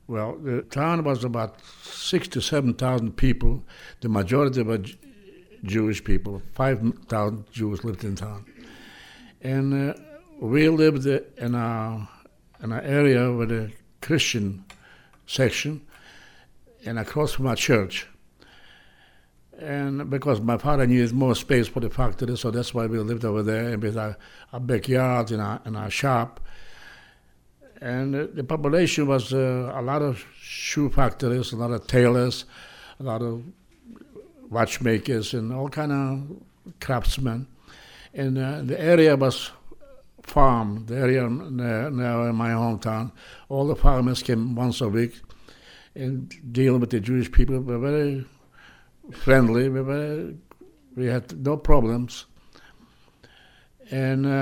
Well, the town was about 6 to 7,000 people. The majority were Jewish people. 5,000 Jews lived in town. And we lived in an area with a Christian section and across from our church. And because my father needed more space for the factory, so that's why we lived over there with our backyard and our shop. And the population was a lot of shoe factories, a lot of tailors, a lot of watchmakers, and all kind of craftsmen. And the area was farm, the area now in my hometown. All the farmers came once a week and deal with the Jewish people. We were very friendly. We had no problems. And